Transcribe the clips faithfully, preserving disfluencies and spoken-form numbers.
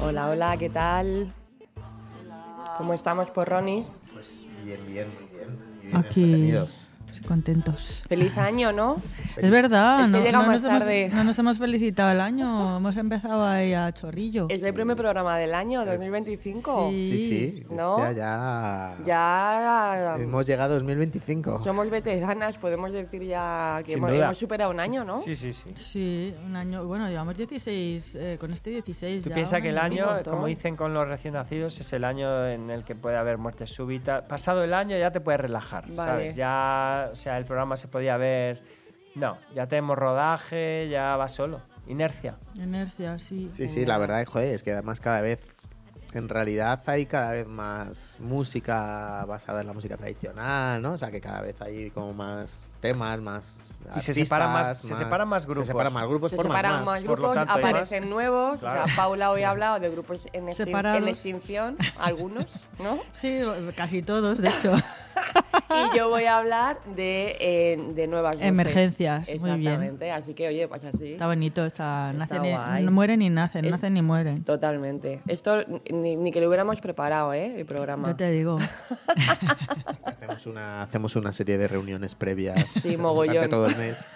Hola, hola, ¿qué tal? ¿Cómo estamos por Ronis? Pues bien, bien, muy bien. Muy bien Aquí entretenidos. pues, contentos. Feliz año, ¿no? Es verdad, Es que no, llegamos no nos tarde. hemos, no nos hemos felicitado el año, hemos empezado ahí a chorrillo. Es el primer programa del año, dos mil veinticinco. Sí. Sí, sí. ¿No? Ya, ya. Ya Hemos llegado a dos mil veinticinco. somos veteranas, podemos decir ya que Sin hemos, duda. hemos superado un año, ¿no? Sí, sí, sí. Sí, un año, bueno, llevamos dieciséis, eh, con este dieciséis Tú ya. piensas que el un año, montón. como dicen con los recién nacidos, es el año en el que puede haber muerte súbita. Pasado el año ya te puedes relajar, Vale. ¿sabes? Ya, o sea, el programa se podía ver... No, ya tenemos rodaje, ya va solo. Inercia. Inercia, sí. Sí, sí, la verdad, joder, es que además cada vez, en realidad hay cada vez más música basada en la música tradicional, ¿no? O sea, que cada vez hay como más temas, más Y se artistas, separan más- se separan más grupos. Se separan más grupos, Se forman separan más. más Por lo grupos, tanto, hay aparecen más. nuevos. Claro. O sea, Paula hoy ha hablado de grupos en, extin- Separados. en extinción, algunos, ¿no? Sí, casi todos, de hecho. Y yo voy a hablar de, eh, de nuevas voces. Emergencias, muy bien. Exactamente, así que oye, pues así. Está bonito, está, Está nacen y- guay. no mueren ni nacen, Es- nacen ni mueren. Totalmente. Esto ni, ni que lo hubiéramos preparado, ¿eh? El programa. Yo te digo. Hacemos una, hacemos una serie de reuniones previas Sí, mogollón. durante todo el mes.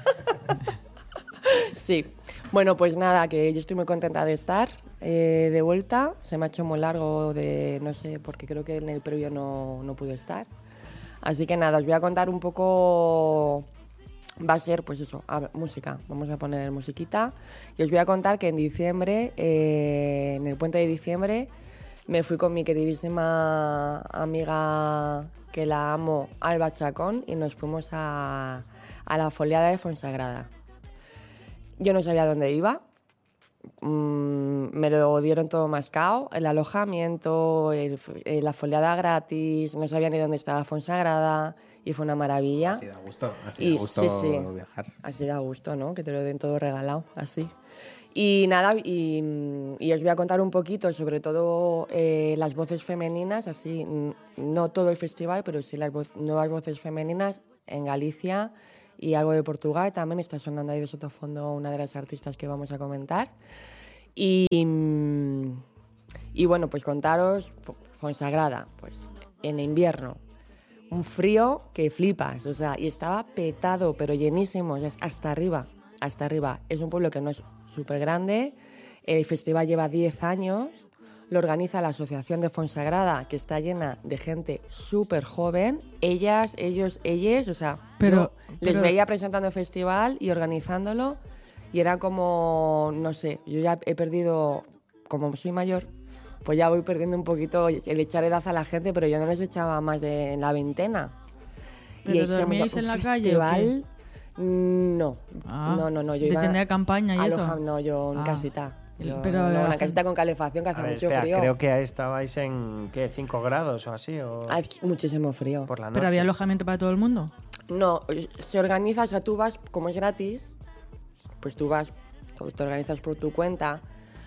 Sí. Bueno, pues nada, que yo estoy muy contenta de estar eh, de vuelta. Se me ha hecho muy largo de, no sé, porque creo que en el previo no, no pude estar. Así que nada, os voy a contar un poco... Va a ser, pues eso, a ver, música. Vamos a poner musiquita. Y os voy a contar que en diciembre, eh, en el puente de diciembre, me fui con mi queridísima amiga, que la amo, Alba Chacón, y nos fuimos a, a la foliada de Fonsagrada. Yo no sabía dónde iba. Mm, me lo dieron todo mascado, el alojamiento, el- eh, la foliada gratis, no sabía ni dónde estaba Fonsagrada y fue una maravilla. Así da gusto, así Y da gusto sí, sí. viajar. Así da gusto, ¿no? Que te lo den todo regalado, así. Y nada, y, y os voy a contar un poquito, sobre todo eh, las voces femeninas, así, n- no todo el festival, pero sí las voz- nuevas voces femeninas en Galicia y algo de Portugal. También está sonando ahí de sotofondo una de las artistas que vamos a comentar. Y, mm, y bueno, pues contaros, Fo- Fonsagrada, pues en invierno, un frío que flipas, o sea, y estaba petado, pero llenísimo, o sea, hasta arriba, hasta arriba. Es un pueblo que no es súper grande, el festival lleva diez años, lo organiza la Asociación de Fonsagrada, que está llena de gente súper joven, ellas, ellos, ellas, o sea, Pero- yo les pero- veía presentando el festival y organizándolo, y era como, no sé, yo ya he perdido, como soy mayor, pues ya voy perdiendo un poquito el echar edad a la gente, pero yo no les echaba más de la veintena. ¿Pero ese dormíais un en la calle o qué? festival, mm, no, Ah, no, no, no. Yo de iba tenda de campaña y eso. aloja- No, yo en Ah. casita. Yo- Pero no, la una gente- casita con calefacción que hace A ver, mucho espera, frío. creo que estabais en, ¿qué? ¿cinco grados o así? O Hace muchísimo frío. por la noche. ¿Pero había alojamiento para todo el mundo? No, se organiza, o sea, tú vas, como es gratis, pues tú vas, te organizas por tu cuenta.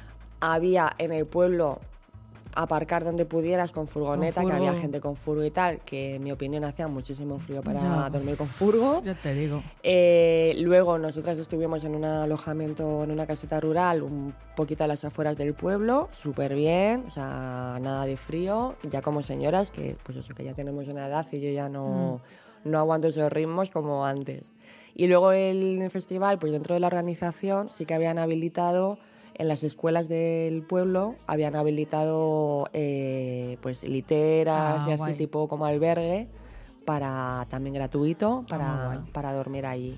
Había en el pueblo aparcar donde pudieras con furgoneta, Con que había furgo. gente con furgo y tal, que en mi opinión hacía muchísimo frío para Ya. dormir con furgo. Ya te digo. Eh, luego nosotras estuvimos en un alojamiento, en una caseta rural, un poquito a las afueras del pueblo, súper bien, o sea, nada de frío, ya como señoras, que pues eso, que ya tenemos una edad y yo ya no, no aguanto esos ritmos como antes. Y luego el festival, pues dentro de la organización sí que habían habilitado, en las escuelas del pueblo, habían habilitado eh, pues literas Ah, y así guay. tipo como albergue, para también gratuito, Ah, para, muy guay. para dormir allí.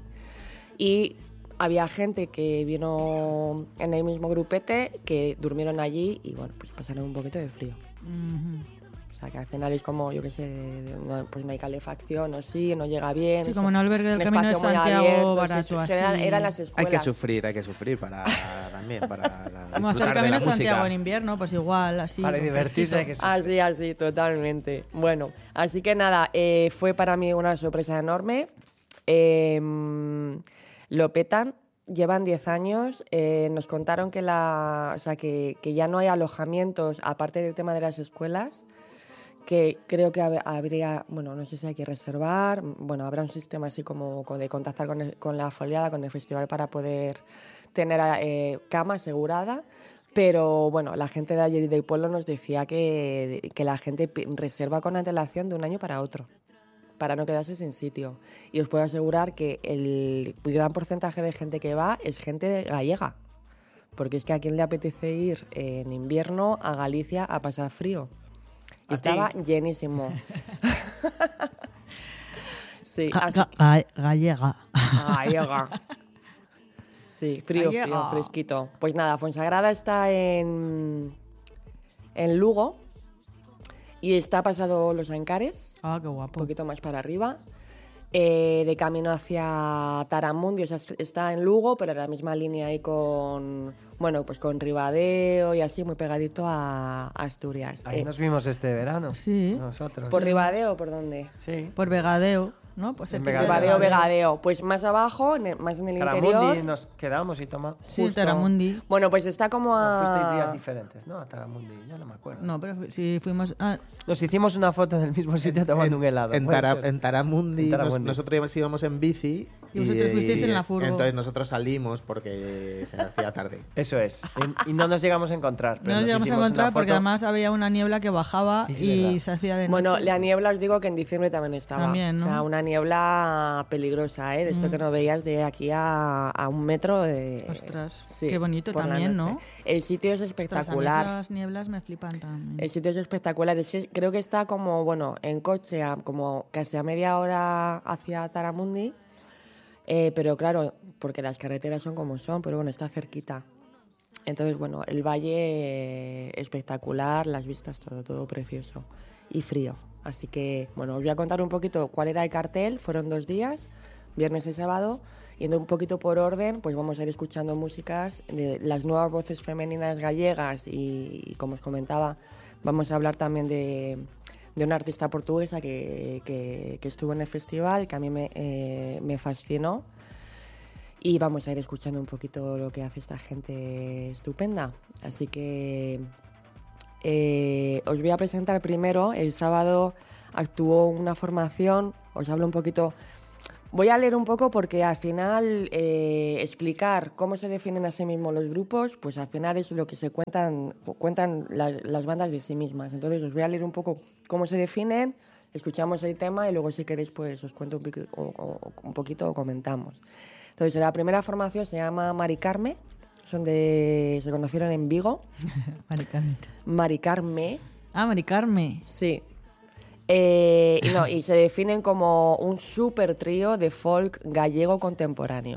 Y había gente que vino en el mismo grupete, que durmieron allí y bueno, pues pasaron un poquito de frío. Ujú. O sea, que al final es como, yo qué sé, no, pues no hay calefacción o sí, no llega bien. Sí, o como sea, un albergue del un Camino de espacio muy Santiago abierto, barato, sí, sí, así. Eran, eran las Hay escuelas. que sufrir, hay que sufrir para también para Como hacer disfrutar el de Camino la de Santiago música. en invierno, pues igual, así. Para con divertirse hay que fresquito. sufrir. Así, así, totalmente. Bueno, así que nada, eh, fue para mí una sorpresa enorme. Eh, lo petan, llevan diez años. Eh, nos contaron que, la, o sea, que, que ya no hay alojamientos, aparte del tema de las escuelas, que creo que hab- habría, bueno, no sé si hay que reservar, bueno, habrá un sistema así como co- de contactar con, el- con la foliada, con el festival para poder tener eh, cama asegurada, Pero bueno, la gente de allí del pueblo nos decía que, que la gente pi- reserva con antelación de un año para otro, para no quedarse sin sitio. Y os puedo asegurar que el gran porcentaje de gente que va es gente gallega. Porque es que a quién le apetece ir en invierno a Galicia a pasar frío. Y ¿A estaba ti? llenísimo. Sí, Ga- así ga- ga- gallega. gallega. Sí, frío, frío, Gallega. fresquito. Pues nada, Fonsagrada está en, en Lugo y está pasado Los Ancares, Ah, qué un guapo. poquito más para arriba. Eh, de camino hacia Taramundi, o sea, está en Lugo, pero en la misma línea ahí con, bueno, pues con Ribadeo y así, muy pegadito a, a Asturias. Ahí Eh, nos vimos este verano. Sí. Nosotros. ¿Por Ribadeo o por dónde? Sí. Por Vegadeo, ¿no? Pues En cerquita de Vegadeo. Ribadeo, Vegadeo. Pues más abajo, en el- más en el Taramundi interior. nos quedamos y toma. Sí, justo. Taramundi. Bueno, pues está como No, a... fuisteis días diferentes, ¿no? A Taramundi, ya no me acuerdo. No, pero fu- si fuimos... Ah, Nos hicimos una foto en el mismo sitio tomando un helado. En, ¿puede Tara- ser? en Taramundi, En nos- Taramundi. nosotros íbamos en bici. Y vosotros fuisteis en la furgo. Entonces nosotros salimos porque se hacía tarde. Eso es. Y, y no nos llegamos a encontrar. pero no nos llegamos a hicimos una encontrar porque foto. además había una niebla que bajaba Sí, sí, y verdad. se hacía de noche. Bueno, la niebla os digo que en diciembre también estaba. También, ¿no? O sea, una niebla peligrosa, ¿eh? De esto que no veías de aquí a, a un metro de... Ostras, Sí, qué bonito por la también, noche. ¿no? El sitio es Ostras, a mí espectacular. esas nieblas me flipan también. El sitio es espectacular. Es que creo que está como, bueno, en coche, a- como casi a media hora hacia Taramundi. Eh, pero claro, porque las carreteras son como son, pero bueno, está cerquita. Entonces, bueno, el valle eh, espectacular, las vistas, todo, todo precioso y frío. Así que, bueno, os voy a contar un poquito cuál era el cartel. Fueron dos días, viernes y sábado. Yendo un poquito por orden, pues vamos a ir escuchando músicas de las nuevas voces femeninas gallegas y, y como os comentaba, vamos a hablar también de, de una artista portuguesa que, que, que estuvo en el festival, que a mí me, eh, me fascinó. Y vamos a ir escuchando un poquito lo que hace esta gente estupenda. Así que eh, os voy a presentar primero. El sábado actuó una formación, os hablo un poquito... Voy a leer un poco porque al final eh, explicar cómo se definen a sí mismos los grupos, pues al final es lo que se cuentan, cuentan las, las bandas de sí mismas. Entonces os voy a leer un poco cómo se definen, escuchamos el tema y luego si queréis pues os cuento un, pico- o- o- un poquito o comentamos. Entonces la primera formación se llama Mari Carme, son de, se conocieron en Vigo. Mari Carmen. Mari Carme, Ah, Mari Carmen. sí. Eh, y, no, y se definen como un super trío de folk gallego contemporáneo.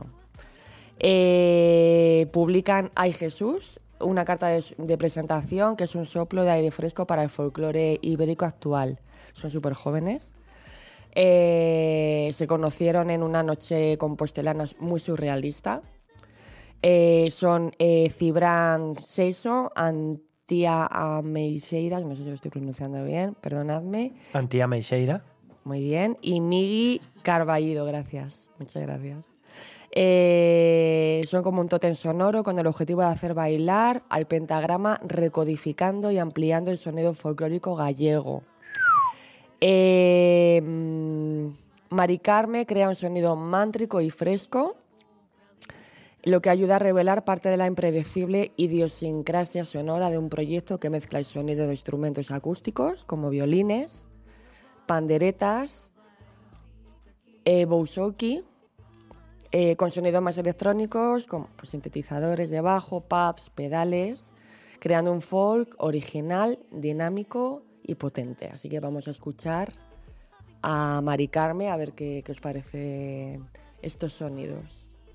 Eh, publican Ay Jesús, una carta de, de presentación que es un soplo de aire fresco para el folclore ibérico actual. Son súper jóvenes. Eh, se conocieron en una noche compostelana muy surrealista. Eh, son eh, Cibran Seiso, Antía Ameixeiras, no sé si lo estoy pronunciando bien, perdonadme. Antía Meixeira. Muy bien. Y Migi Carballido, gracias. Muchas gracias. Eh, son como un tótem sonoro con el objetivo de hacer bailar al pentagrama, recodificando y ampliando el sonido folclórico gallego. Eh, mm, Mari Carme crea un sonido mántrico y fresco, lo que ayuda a revelar parte de la impredecible idiosincrasia sonora de un proyecto que mezcla el sonido de instrumentos acústicos como violines, panderetas, eh, bouzouki, eh, con sonidos más electrónicos como pues, sintetizadores de bajo, pads, pedales, creando un folk original, dinámico y potente. Así que vamos a escuchar a Mari Carme a ver qué, qué os parecen estos sonidos.